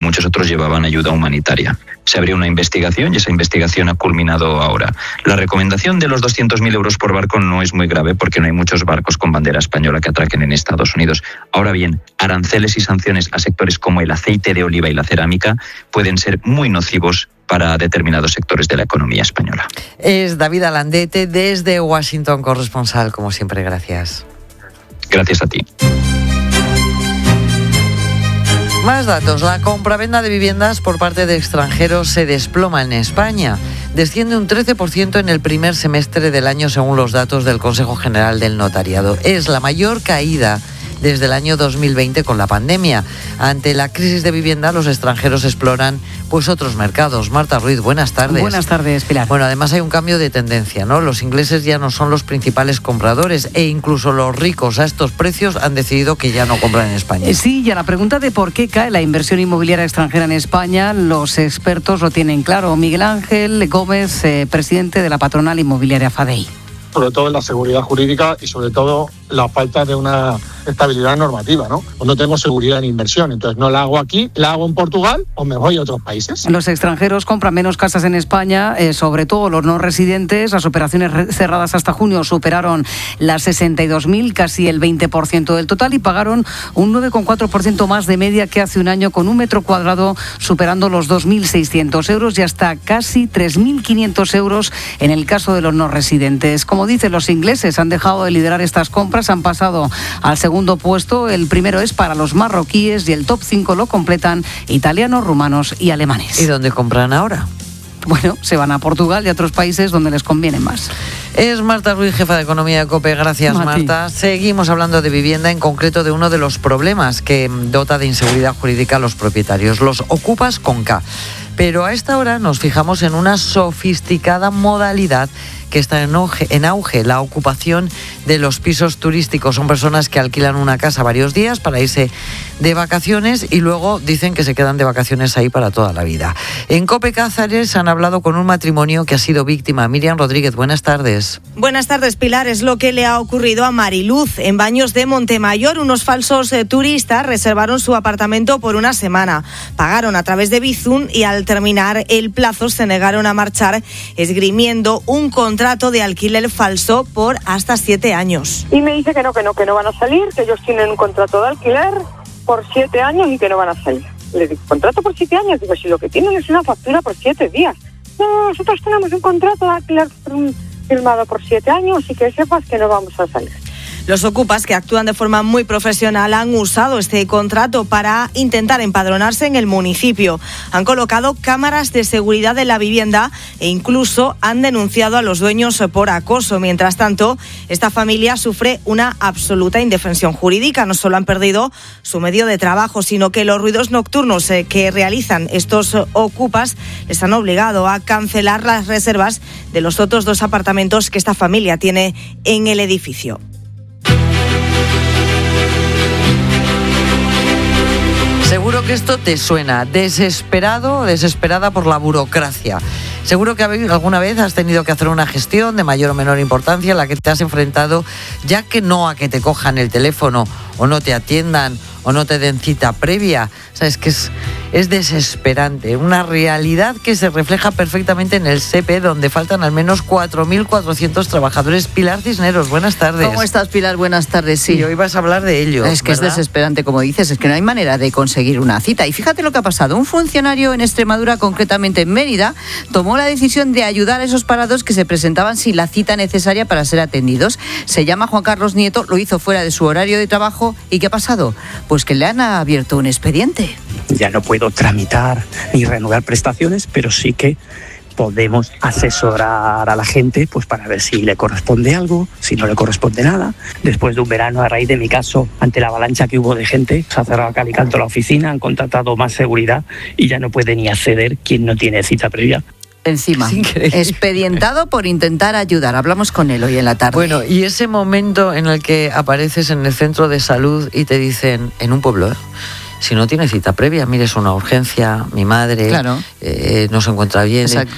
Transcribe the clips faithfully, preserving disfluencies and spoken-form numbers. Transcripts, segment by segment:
muchos otros llevaban ayuda humanitaria. Se abrió una investigación y esa investigación ha culminado ahora. La recomendación de los doscientos mil euros por barco no es muy grave porque no hay muchos barcos con bandera española que atraquen en Estados Unidos. Ahora bien, aranceles y sanciones a sectores como el aceite de oliva y la cerámica pueden ser muy nocivos para determinados sectores de la economía española. Es David Alandete desde Washington, corresponsal, como siempre, gracias. Gracias a ti. Más datos. La compraventa de viviendas por parte de extranjeros se desploma en España. Desciende un trece por ciento en el primer semestre del año según los datos del Consejo General del Notariado. Es la mayor caída desde el año dos mil veinte con la pandemia. Ante la crisis de vivienda, los extranjeros exploran pues otros mercados. Marta Ruiz, buenas tardes. Buenas tardes, Pilar. Bueno, además hay un cambio de tendencia, ¿no? Los ingleses ya no son los principales compradores e incluso los ricos a estos precios han decidido que ya no compran en España. Sí, y a la pregunta de por qué cae la inversión inmobiliaria extranjera en España, los expertos lo tienen claro. Miguel Ángel Gómez, eh, presidente de la patronal inmobiliaria FADEI. Sobre todo en la seguridad jurídica y sobre todo la falta de una estabilidad normativa, ¿no? Pues no tengo seguridad en inversión, entonces no la hago aquí, la hago en Portugal o me voy a otros países. Los extranjeros compran menos casas en España, eh, sobre todo los no residentes. Las operaciones re- cerradas hasta junio superaron las sesenta y dos mil, casi el veinte por ciento del total, y pagaron un nueve coma cuatro por ciento más de media que hace un año, con un metro cuadrado superando los dos mil seiscientos euros y hasta casi tres mil quinientos euros en el caso de los no residentes. Como dicen los ingleses, han dejado de liderar estas compras, han pasado al segundo puesto. El primero es para los marroquíes y el top cinco lo completan italianos, rumanos y alemanes. ¿Y dónde compran ahora? Bueno, se van a Portugal y a otros países donde les conviene más. Es Marta Ruiz, jefa de Economía de COPE. Gracias, Mati. Marta. Seguimos hablando de vivienda, en concreto de uno de los problemas que dota de inseguridad jurídica a los propietarios, los ocupas con K. Pero a esta hora nos fijamos en una sofisticada modalidad que está en auge, en auge, la ocupación de los pisos turísticos. Son personas que alquilan una casa varios días para irse de vacaciones y luego dicen que se quedan de vacaciones ahí para toda la vida. En COPE Cáceres han hablado con un matrimonio que ha sido víctima. Miriam Rodríguez, buenas tardes. Buenas tardes, Pilar. Es lo que le ha ocurrido a Mariluz. En Baños de Montemayor, unos falsos eh, turistas reservaron su apartamento por una semana. Pagaron a través de Bizum y al terminar el plazo se negaron a marchar, esgrimiendo un contrato de alquiler falso por hasta siete años. Y me dice que no, que no, que no van a salir, que ellos tienen un contrato de alquiler por siete años y que no van a salir. Le digo, ¿contrato por siete años? Digo, si lo que tienen es una factura por siete días. No, nosotros tenemos un contrato de alquiler firmado por siete años y que sepas que no vamos a salir. Los ocupas, que actúan de forma muy profesional, han usado este contrato para intentar empadronarse en el municipio. Han colocado cámaras de seguridad en la vivienda e incluso han denunciado a los dueños por acoso. Mientras tanto, esta familia sufre una absoluta indefensión jurídica. No solo han perdido su medio de trabajo, sino que los ruidos nocturnos que realizan estos ocupas les han obligado a cancelar las reservas de los otros dos apartamentos que esta familia tiene en el edificio. Seguro que esto te suena, desesperado o desesperada por la burocracia. Seguro que alguna vez has tenido que hacer una gestión de mayor o menor importancia en la que te has enfrentado, ya que no a que te cojan el teléfono o no te atiendan o no te den cita previa. Sabes que es, es desesperante, una realidad que se refleja perfectamente en el S E P E, donde faltan al menos cuatro mil cuatrocientos trabajadores. Pilar Cisneros, buenas tardes. ¿Cómo estás, Pilar? Buenas tardes, sí. Y hoy vas a hablar de ello, Es que ¿verdad? Es desesperante, como dices, es que no hay manera de conseguir una cita. Y fíjate lo que ha pasado. Un funcionario en Extremadura, concretamente en Mérida, tomó la decisión de ayudar a esos parados que se presentaban sin la cita necesaria para ser atendidos. Se llama Juan Carlos Nieto, lo hizo fuera de su horario de trabajo. ¿Y qué ha pasado? Pues que le han abierto un expediente. Ya no puedo tramitar ni renovar prestaciones, pero sí que podemos asesorar a la gente pues para ver si le corresponde algo, si no le corresponde nada. Después de un verano, a raíz de mi caso, ante la avalancha que hubo de gente, se ha cerrado a cal y canto la oficina, han contratado más seguridad y ya no puede ni acceder quien no tiene cita previa. Encima, expedientado por intentar ayudar. Hablamos con él hoy en la tarde. Bueno, y ese momento en el que apareces en el centro de salud y te dicen, en un pueblo, ¿eh? Si no tiene cita previa, mire, es una urgencia, mi madre Claro. eh, no se encuentra bien. Exacto.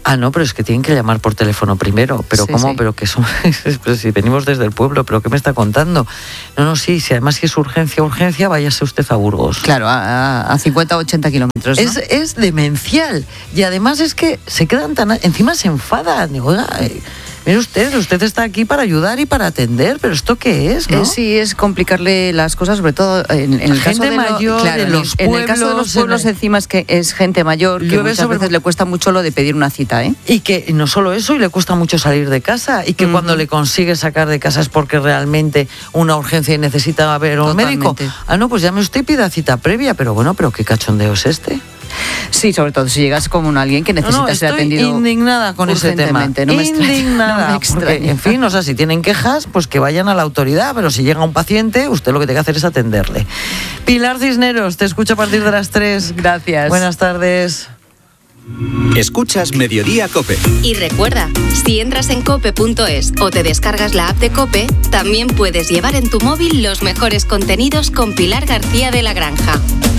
Ah, no, pero es que tienen que llamar por teléfono primero. Pero Sí, ¿cómo? sí. Pero que son, pero si venimos desde el pueblo, ¿pero qué me está contando? No, no, sí, si además si es urgencia, urgencia, váyase usted a Burgos. Claro, a, a cincuenta o ochenta kilómetros, ¿no? Es, es demencial. Y además es que se quedan tan... Encima se enfadan. Digo, oiga, eh, mire usted, usted está aquí para ayudar y para atender, pero ¿esto qué es, no? Eh, sí, es complicarle las cosas, sobre todo en, en el Gente caso de, lo- mayor, claro, de en el- los en el caso de los pueblos, pueblos en el- encima es que es gente mayor que Llueve muchas sobre- veces le cuesta mucho lo de pedir una cita, ¿eh? Y que no solo eso, y le cuesta mucho salir de casa, y que Ujú. cuando le consigue sacar de casa es porque realmente una urgencia y necesita ver a un médico. Totalmente. Ah, no, pues llame usted y pida cita previa, pero bueno, pero qué cachondeo es este. Sí, sobre todo si llegas como un alguien que necesita No, no, ser estoy atendido indignada con ese tema. urgentemente, no me extraña, indignada. no me extraña. Porque, en fin, o sea, si tienen quejas, pues que vayan a la autoridad, pero si llega un paciente, usted lo que tiene que hacer es atenderle. Pilar Cisneros, te escucho a partir de las tres. Gracias. Buenas tardes. Escuchas Mediodía COPE. Y recuerda, si entras en cope punto es o te descargas la app de COPE, también puedes llevar en tu móvil los mejores contenidos con Pilar García de la Granja.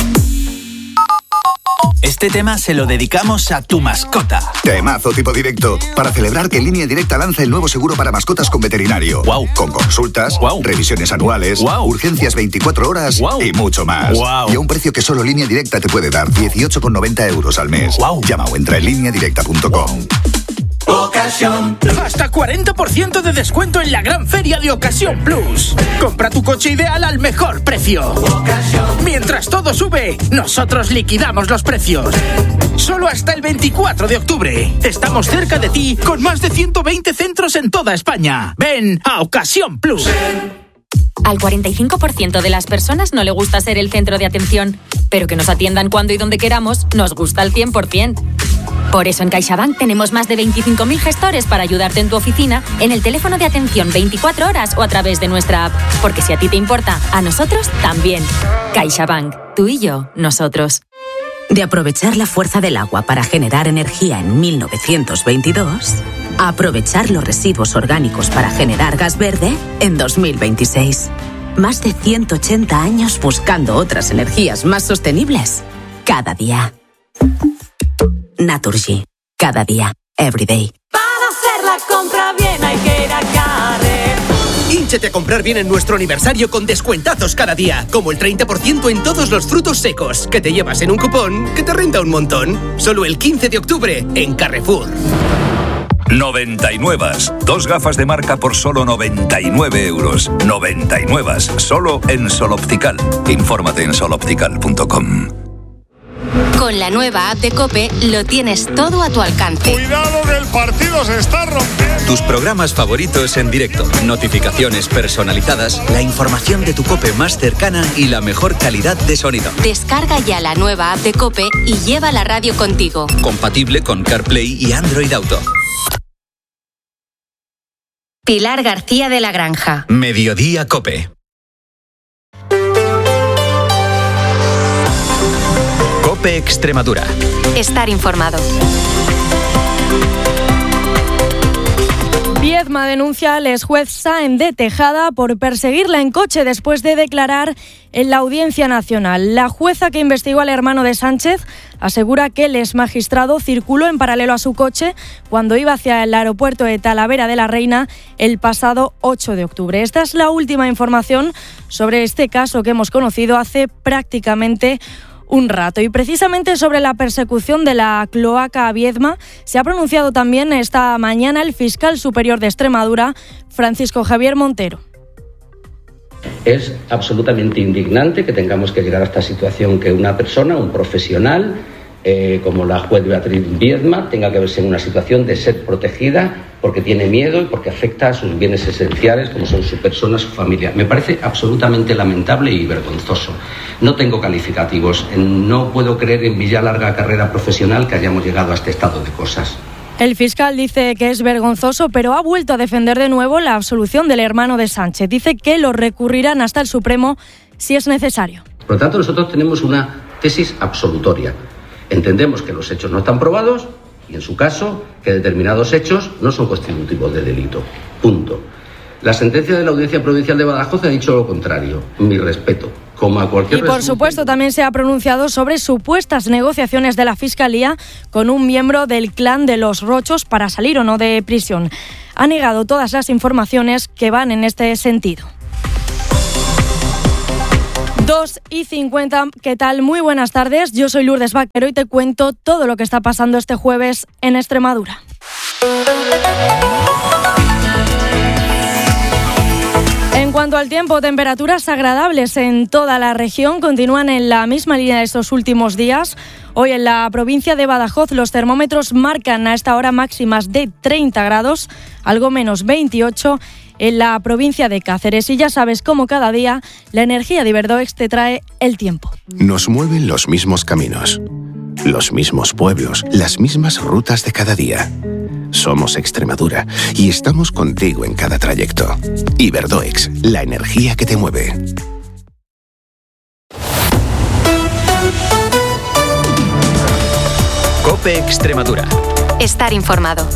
Este tema se lo dedicamos a tu mascota. Temazo tipo directo. Para celebrar que Línea Directa lanza el nuevo seguro para mascotas con veterinario. Guau. Con consultas, Guau. revisiones anuales, Guau. urgencias veinticuatro horas Guau. y mucho más. Guau. Y a un precio que solo Línea Directa te puede dar, dieciocho con noventa euros al mes. Guau. Llama o entra en línea directa punto com. Ocasión. Hasta cuarenta por ciento de descuento en la gran feria de Ocasión Plus. Compra tu coche ideal al mejor precio. Mientras todo sube, nosotros liquidamos los precios. Solo hasta el veinticuatro de octubre. Estamos cerca de ti con más de ciento veinte centros en toda España. Ven a Ocasión Plus. Al cuarenta y cinco por ciento de las personas no le gusta ser el centro de atención, pero que nos atiendan cuando y donde queramos nos gusta al cien por ciento. Por eso en CaixaBank tenemos más de veinticinco mil gestores para ayudarte en tu oficina, en el teléfono de atención veinticuatro horas o a través de nuestra app. Porque si a ti te importa, a nosotros también. CaixaBank, tú y yo, nosotros. De aprovechar la fuerza del agua para generar energía en mil novecientos veintidós, a aprovechar los residuos orgánicos para generar gas verde en dos mil veintiséis. Más de ciento ochenta años buscando otras energías más sostenibles. Cada día. Naturgy. Cada día. Every day. Para hacer la compra bien hay que ir a Carrefour. Hínchate a comprar bien en nuestro aniversario con descuentazos cada día, como el treinta por ciento en todos los frutos secos, que te llevas en un cupón que te renta un montón. Solo el quince de octubre en Carrefour. noventa y nueve. Dos gafas de marca por solo noventa y nueve euros. noventa y nueve. Solo en Sol Optical. Infórmate en sol optical punto com. Con la nueva app de COPE lo tienes todo a tu alcance. Cuidado que el partido se está rompiendo. Tus programas favoritos en directo, notificaciones personalizadas, la información de tu COPE más cercana y la mejor calidad de sonido. Descarga ya la nueva app de COPE y lleva la radio contigo. Compatible con CarPlay y Android Auto. Pilar García de la Granja. Mediodía COPE. COPE Extremadura. Estar informado. Viedma denuncia al exjuez Sáenz de Tejada por perseguirla en coche después de declarar en la Audiencia Nacional. La jueza que investigó al hermano de Sánchez asegura que el exmagistrado circuló en paralelo a su coche cuando iba hacia el aeropuerto de Talavera de la Reina el pasado ocho de octubre. Esta es la última información sobre este caso que hemos conocido hace prácticamente un rato. Y precisamente sobre la persecución de la cloaca a Viedma se ha pronunciado también esta mañana el fiscal superior de Extremadura, Francisco Javier Montero. Es absolutamente indignante que tengamos que llegar a esta situación, que una persona, un profesional, eh, como la juez Beatriz Viedma, tenga que verse en una situación de ser protegida porque tiene miedo y porque afecta a sus bienes esenciales, como son su persona, su familia. Me parece absolutamente lamentable y vergonzoso. No tengo calificativos. No puedo creer en mi ya larga carrera profesional que hayamos llegado a este estado de cosas. El fiscal dice que es vergonzoso, pero ha vuelto a defender de nuevo la absolución del hermano de Sánchez. Dice que lo recurrirán hasta el Supremo si es necesario. Por lo tanto, nosotros tenemos una tesis absolutoria. Entendemos que los hechos no están probados y, en su caso, que determinados hechos no son constitutivos de delito. Punto. La sentencia de la Audiencia Provincial de Badajoz ha dicho lo contrario. Mi respeto. como a cualquier Y por resolución. supuesto también se ha pronunciado sobre supuestas negociaciones de la Fiscalía con un miembro del clan de los Rochos para salir o no de prisión. Ha negado todas las informaciones que van en este sentido. dos y cincuenta, ¿qué tal? Muy buenas tardes, yo soy Lourdes Vaquero y te cuento todo lo que está pasando este jueves en Extremadura. En cuanto al tiempo, temperaturas agradables en toda la región continúan en la misma línea de estos últimos días. Hoy en la provincia de Badajoz los termómetros marcan a esta hora máximas de treinta grados, algo menos veintiocho en la provincia de Cáceres. Y ya sabes, como cada día, la energía de Iberdoex te trae el tiempo. Nos mueven los mismos caminos, los mismos pueblos, las mismas rutas de cada día. Somos Extremadura y estamos contigo en cada trayecto. Iberdoex, la energía que te mueve. COPE Extremadura. Estar informado.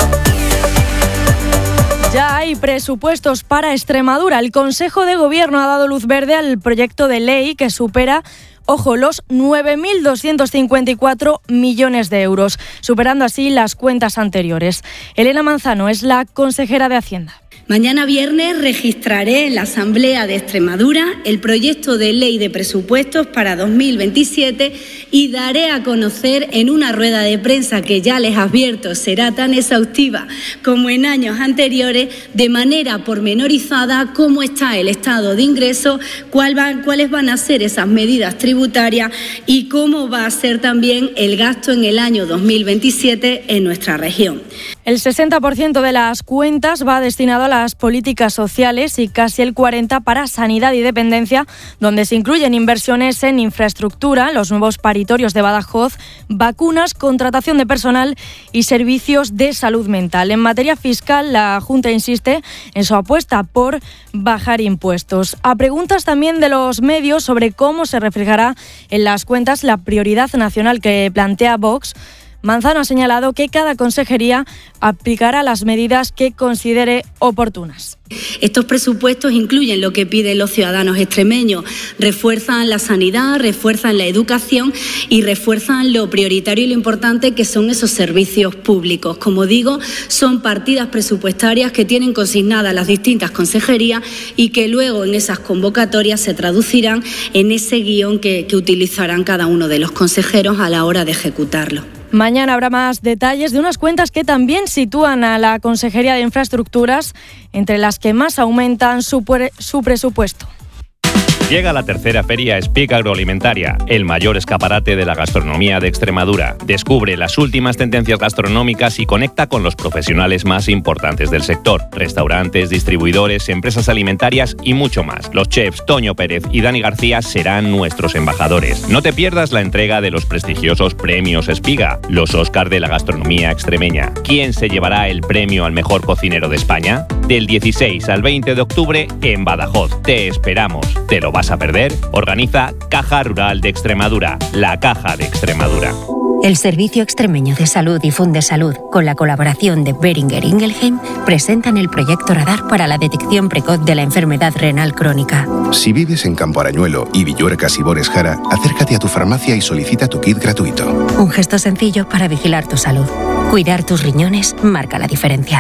Ya hay presupuestos para Extremadura. El Consejo de Gobierno ha dado luz verde al proyecto de ley que supera, ojo, los nueve mil doscientos cincuenta y cuatro millones de euros, superando así las cuentas anteriores. Elena Manzano es la consejera de Hacienda. Mañana viernes registraré en la Asamblea de Extremadura el proyecto de ley de presupuestos para dos mil veintisiete y daré a conocer en una rueda de prensa que ya les advierto será tan exhaustiva como en años anteriores, de manera pormenorizada, cómo está el estado de ingresos, cuál va, cuáles van a ser esas medidas tributarias y cómo va a ser también el gasto en el año dos mil veintisiete en nuestra región. El sesenta por ciento de las cuentas va destinado a las políticas sociales y casi el cuarenta por ciento para sanidad y dependencia, donde se incluyen inversiones en infraestructura, los nuevos paritorios de Badajoz, vacunas, contratación de personal y servicios de salud mental. En materia fiscal, la Junta insiste en su apuesta por bajar impuestos. A preguntas también de los medios sobre cómo se reflejará en las cuentas la prioridad nacional que plantea Vox, Manzano ha señalado que cada consejería aplicará las medidas que considere oportunas. Estos presupuestos incluyen lo que piden los ciudadanos extremeños, refuerzan la sanidad, refuerzan la educación y refuerzan lo prioritario y lo importante que son esos servicios públicos. Como digo, son partidas presupuestarias que tienen consignadas las distintas consejerías y que luego en esas convocatorias se traducirán en ese guión que, que utilizarán cada uno de los consejeros a la hora de ejecutarlo. Mañana habrá más detalles de unas cuentas que también sitúan a la Consejería de Infraestructuras entre las que más aumentan su, pre- su presupuesto. Llega la tercera feria Speak Agroalimentaria, el mayor escaparate de la gastronomía de Extremadura. Descubre las últimas tendencias gastronómicas y conecta con los profesionales más importantes del sector. Restaurantes, distribuidores, empresas alimentarias y mucho más. Los chefs Toño Pérez y Dani García serán nuestros embajadores. No te pierdas la entrega de los prestigiosos premios Espiga, los Óscar de la gastronomía extremeña. ¿Quién se llevará el premio al mejor cocinero de España? Del dieciséis al veinte de octubre en Badajoz. Te esperamos. ¿Te lo vas a perder? Organiza Caja Rural de Extremadura, la Caja de Extremadura. El Servicio Extremeño de Salud y Fundesalud, con la colaboración de Beringer Ingelheim, presentan el proyecto Radar para la detección precoz de la enfermedad renal crónica. Si vives en Campo Arañuelo y Villuercas y Bores Jara, acércate a tu farmacia y solicita tu kit gratuito. Un gesto sencillo para vigilar tu salud. Cuidar tus riñones marca la diferencia.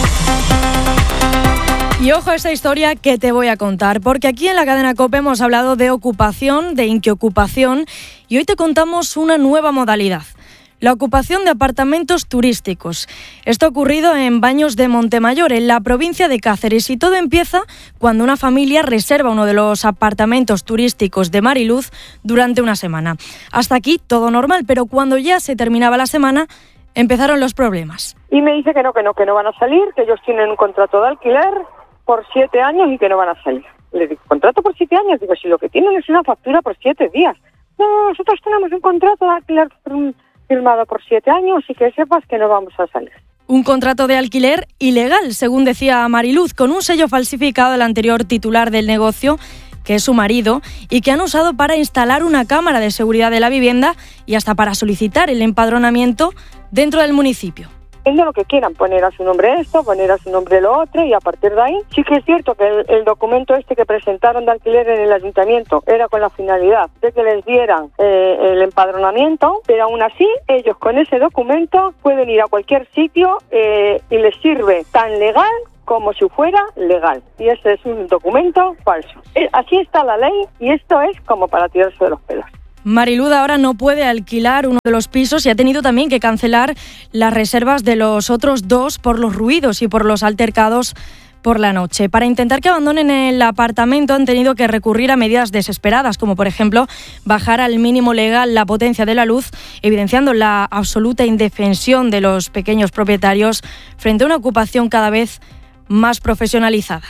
Y ojo a esta historia que te voy a contar, porque aquí en la cadena COPE hemos hablado de ocupación, de inquiocupación, y hoy te contamos una nueva modalidad, la ocupación de apartamentos turísticos. Esto ha ocurrido en Baños de Montemayor, en la provincia de Cáceres, y todo empieza cuando una familia reserva uno de los apartamentos turísticos de Mariluz durante una semana. Hasta aquí todo normal, pero cuando ya se terminaba la semana, empezaron los problemas. Y me dice que no, que no, que no van a salir, que ellos tienen un contrato de alquiler por siete años y que no van a salir. Le digo, ¿contrato por siete años? Digo, si lo que tienen es una factura por siete días. No, nosotros tenemos un contrato de alquiler firmado por siete años y que sepas que no vamos a salir. Un contrato de alquiler ilegal, según decía Mariluz, con un sello falsificado del anterior titular del negocio, que es su marido, y que han usado para instalar una cámara de seguridad de la vivienda y hasta para solicitar el empadronamiento dentro del municipio. Depende de lo que quieran, poner a su nombre esto, poner a su nombre lo otro, y a partir de ahí sí que es cierto que el, el documento este que presentaron de alquiler en el ayuntamiento era con la finalidad de que les dieran eh, el empadronamiento, pero aún así ellos con ese documento pueden ir a cualquier sitio eh, y les sirve tan legal como si fuera legal, y ese es un documento falso. Así está la ley y esto es como para tirarse de los pelos. Mariluz ahora no puede alquilar uno de los pisos y ha tenido también que cancelar las reservas de los otros dos por los ruidos y por los altercados por la noche. Para intentar que abandonen el apartamento han tenido que recurrir a medidas desesperadas, como por ejemplo bajar al mínimo legal la potencia de la luz, evidenciando la absoluta indefensión de los pequeños propietarios frente a una ocupación cada vez más profesionalizada.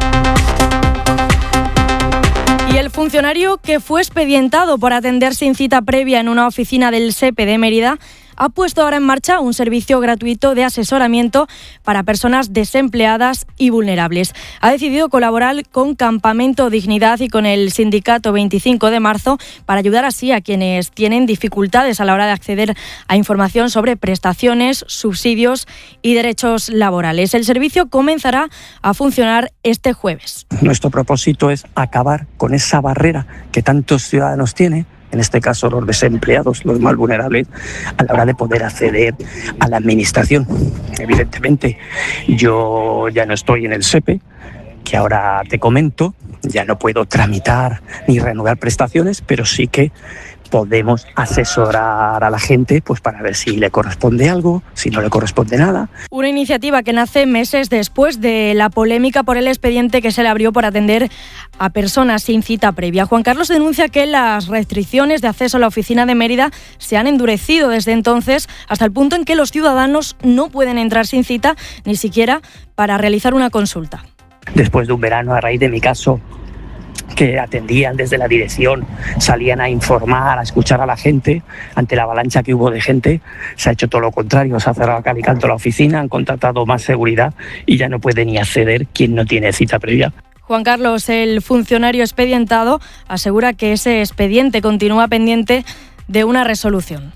Y el funcionario que fue expedientado por atender sin cita previa en una oficina del S E P E de Mérida ha puesto ahora en marcha un servicio gratuito de asesoramiento para personas desempleadas y vulnerables. Ha decidido colaborar con Campamento Dignidad y con el sindicato veinticinco de marzo para ayudar así a quienes tienen dificultades a la hora de acceder a información sobre prestaciones, subsidios y derechos laborales. El servicio comenzará a funcionar este jueves. Nuestro propósito es acabar con esa barrera que tantos ciudadanos tienen, en este caso los desempleados, los más vulnerables, a la hora de poder acceder a la administración. Evidentemente, yo ya no estoy en el S E P E, que ahora te comento, ya no puedo tramitar ni renovar prestaciones, pero sí que podemos asesorar a la gente pues para ver si le corresponde algo, si no le corresponde nada. Una iniciativa que nace meses después de la polémica por el expediente que se le abrió por atender a personas sin cita previa. Juan Carlos denuncia que las restricciones de acceso a la oficina de Mérida se han endurecido desde entonces hasta el punto en que los ciudadanos no pueden entrar sin cita ni siquiera para realizar una consulta. Después de un verano, a raíz de mi caso, que atendían desde la dirección, salían a informar, a escuchar a la gente, ante la avalancha que hubo de gente, se ha hecho todo lo contrario, se ha cerrado a cal y canto la oficina, han contratado más seguridad y ya no puede ni acceder quien no tiene cita previa. Juan Carlos, el funcionario expedientado, asegura que ese expediente continúa pendiente de una resolución.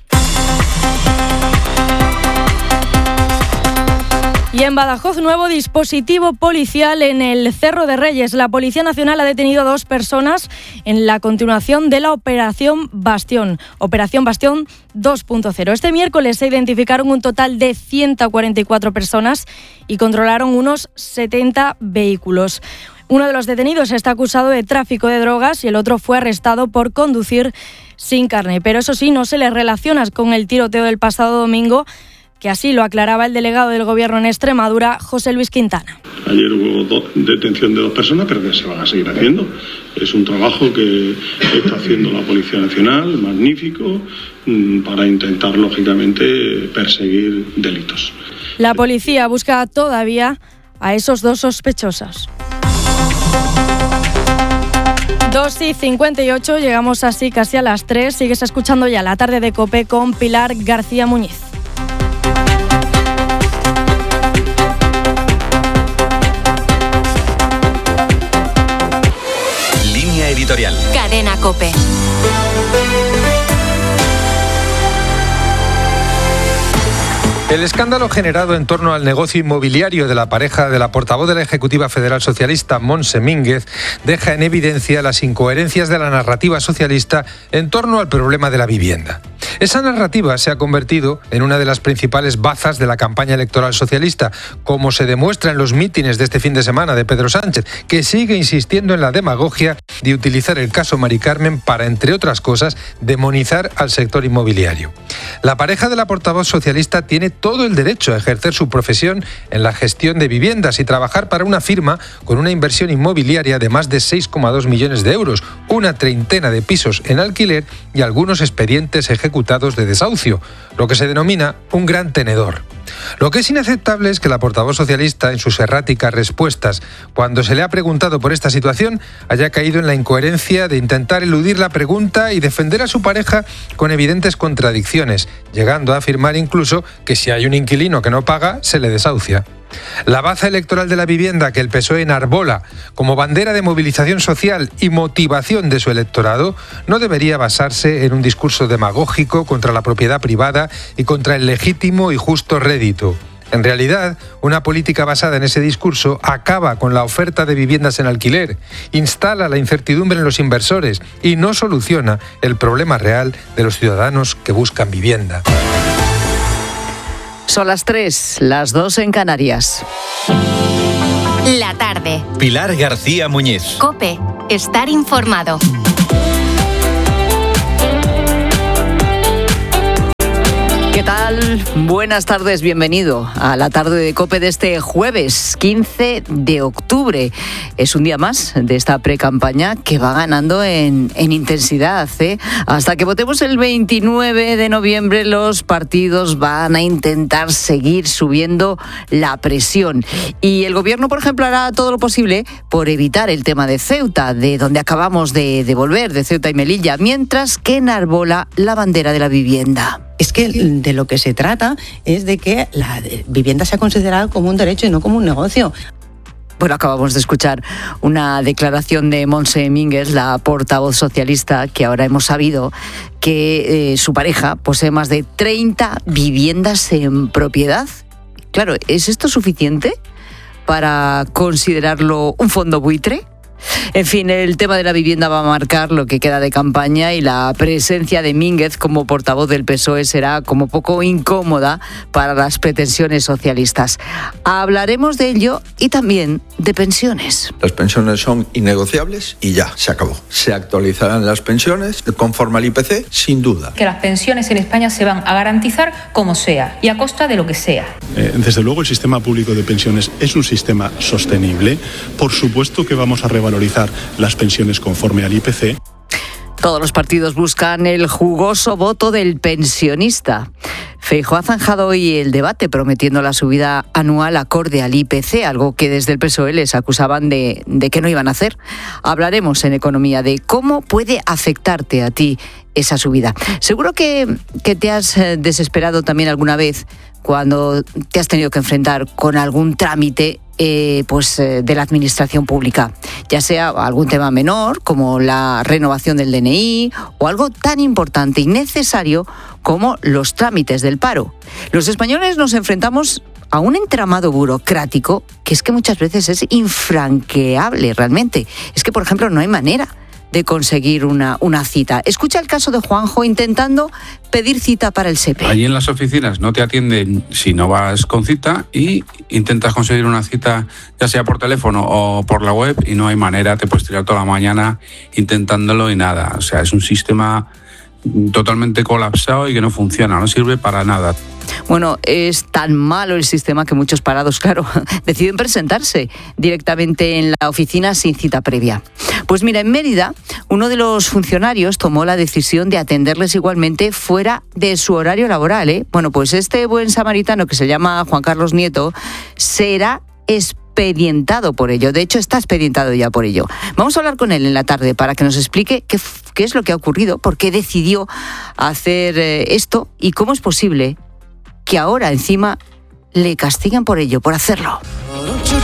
Y en Badajoz, nuevo dispositivo policial en el Cerro de Reyes. La Policía Nacional ha detenido a dos personas en la continuación de la Operación Bastión, Operación Bastión dos punto cero. Este miércoles se identificaron un total de ciento cuarenta y cuatro personas y controlaron unos setenta vehículos. Uno de los detenidos está acusado de tráfico de drogas y el otro fue arrestado por conducir sin carné. Pero eso sí, no se le relaciona con el tiroteo del pasado domingo, que así lo aclaraba el delegado del Gobierno en Extremadura, José Luis Quintana. Ayer hubo do- detención de dos personas, pero que se van a seguir haciendo. Es un trabajo que está haciendo la Policía Nacional, magnífico, para intentar, lógicamente, perseguir delitos. La policía busca todavía a esos dos sospechosos. dos y cincuenta y ocho, llegamos así casi a las tres. Sigues escuchando ya La Tarde de COPE con Pilar García Muñiz. Editorial. Cadena COPE. El escándalo generado en torno al negocio inmobiliario de la pareja de la portavoz de la Ejecutiva Federal Socialista, Montse Mínguez, deja en evidencia las incoherencias de la narrativa socialista en torno al problema de la vivienda. Esa narrativa se ha convertido en una de las principales bazas de la campaña electoral socialista, como se demuestra en los mítines de este fin de semana de Pedro Sánchez, que sigue insistiendo en la demagogia de utilizar el caso Mari Carmen para, entre otras cosas, demonizar al sector inmobiliario. La pareja de la portavoz socialista tiene todo el derecho a ejercer su profesión en la gestión de viviendas y trabajar para una firma con una inversión inmobiliaria de más de seis coma dos millones de euros, una treintena de pisos en alquiler y algunos expedientes ejecutados de desahucio, lo que se denomina un gran tenedor. Lo que es inaceptable es que la portavoz socialista, en sus erráticas respuestas, cuando se le ha preguntado por esta situación, haya caído en la incoherencia de intentar eludir la pregunta y defender a su pareja con evidentes contradicciones, llegando a afirmar incluso que si hay un inquilino que no paga, se le desahucia. La baza electoral de la vivienda que el P S O E enarbola como bandera de movilización social y motivación de su electorado no debería basarse en un discurso demagógico contra la propiedad privada y contra el legítimo y justo rédito. En realidad, una política basada en ese discurso acaba con la oferta de viviendas en alquiler, instala la incertidumbre en los inversores y no soluciona el problema real de los ciudadanos que buscan vivienda. Son las tres, las dos en Canarias. La tarde. Pilar García Muñiz. COPE. Estar informado. ¿Qué tal? Buenas tardes, bienvenido a la tarde de COPE de este jueves quince de octubre. Es un día más de esta precampaña que va ganando en, en intensidad, ¿eh? Hasta que votemos el veintinueve de noviembre, los partidos van a intentar seguir subiendo la presión. Y el gobierno, por ejemplo, hará todo lo posible por evitar el tema de Ceuta, de donde acabamos de, de volver, de Ceuta y Melilla, mientras que enarbola la bandera de la vivienda. Es que de lo que se trata es de que la vivienda sea considerada como un derecho y no como un negocio. Bueno, acabamos de escuchar una declaración de Montse Mínguez, la portavoz socialista, que ahora hemos sabido que eh, su pareja posee más de treinta viviendas en propiedad. Claro, ¿es esto suficiente para considerarlo un fondo buitre? En fin, el tema de la vivienda va a marcar lo que queda de campaña y la presencia de Mínguez como portavoz del P S O E será como poco incómoda para las pretensiones socialistas. Hablaremos de ello y también de pensiones. Las pensiones son innegociables y ya, se acabó. Se actualizarán las pensiones conforme al I P C, sin duda. Que las pensiones en España se van a garantizar como sea y a costa de lo que sea. Eh, desde luego el sistema público de pensiones es un sistema sostenible. Por supuesto que vamos a revalorizar las pensiones conforme al I P C. Todos los partidos buscan el jugoso voto del pensionista. Feijóo ha zanjado hoy el debate prometiendo la subida anual acorde al I P C, algo que desde el P S O E les acusaban de, de que no iban a hacer. Hablaremos en economía de cómo puede afectarte a ti esa subida. Seguro que, que te has desesperado también alguna vez cuando te has tenido que enfrentar con algún trámite eh, pues, eh, de la administración pública, ya sea algún tema menor como la renovación del D N I o algo tan importante y necesario como los trámites del paro. Los españoles nos enfrentamos a un entramado burocrático que es que muchas veces es infranqueable realmente. Es que, por ejemplo, no hay manera de conseguir una, una cita. Escucha el caso de Juanjo intentando pedir cita para el S E P E. Allí en las oficinas no te atienden si no vas con cita y intentas conseguir una cita ya sea por teléfono o por la web y no hay manera, te puedes tirar toda la mañana intentándolo y nada. O sea, es un sistema totalmente colapsado y que no funciona, no sirve para nada. Bueno, es tan malo el sistema que muchos parados, claro, deciden presentarse directamente en la oficina sin cita previa. Pues mira, en Mérida, uno de los funcionarios tomó la decisión de atenderles igualmente fuera de su horario laboral, ¿eh? Bueno, pues este buen samaritano que se llama Juan Carlos Nieto será expedientado por ello. De hecho, está expedientado ya por ello. Vamos a hablar con él en la tarde para que nos explique qué, qué es lo que ha ocurrido, por qué decidió hacer eh, esto y cómo es posible que ahora encima le castiguen por ello, por hacerlo.